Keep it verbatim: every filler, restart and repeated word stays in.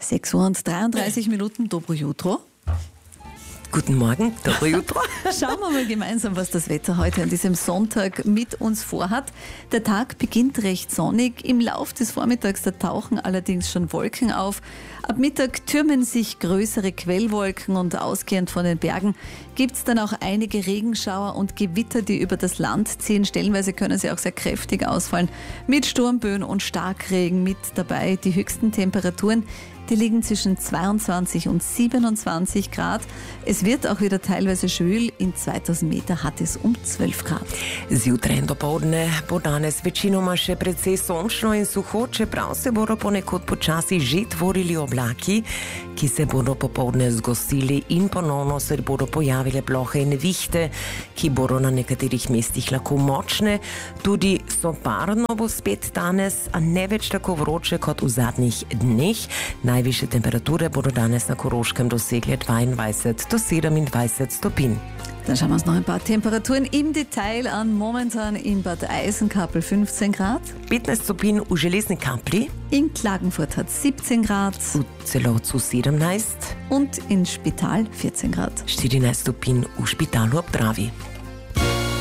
sechs Uhr und dreiunddreißig Minuten, Dobro Jutro. Guten Morgen, Dobro Jutro. Schauen wir mal gemeinsam, was das Wetter heute an diesem Sonntag mit uns vorhat. Der Tag beginnt recht sonnig. Im Lauf des Vormittags da tauchen allerdings schon Wolken auf. Ab Mittag türmen sich größere Quellwolken und ausgehend von den Bergen gibt es dann auch einige Regenschauer und Gewitter, die über das Land ziehen. Stellenweise können sie auch sehr kräftig ausfallen, mit Sturmböen und Starkregen mit dabei. Die höchsten Temperaturen, die liegen zwischen zweiundzwanzig und siebenundzwanzig Grad. Es wird auch wieder teilweise schwül. In zweitausend Meter hat es um zwölf Grad. Zjutraj in dopoldne bo danes večinoma še precej sončno in suho, čeprav se bodo ponekod počasi že tvorili oblaki, ki se bodo popoldne zgosili in ponovno se bodo pojavile plohe in nevihte, ki bodo na nekaterih mestih lahko močne. Tudi soparno bo spet danes, a ne več tako vroče kot v zadnjih dneh. Najvišje temperature bodo danes na Koroškem dosegle dvaindvajset do sedemindvajset stopinj. Dann schauen wir uns noch ein paar Temperaturen im Detail an. Momentan in Bad Eisenkapel fünfzehn Grad. petnajst stopinj v Železni Kapli. In Klagenfurt hat siebzehn Grad. V Celovcu sedemnajst. Und in Spital vierzehn Grad. štirinajst stopinj v Špitalu ob Dravi.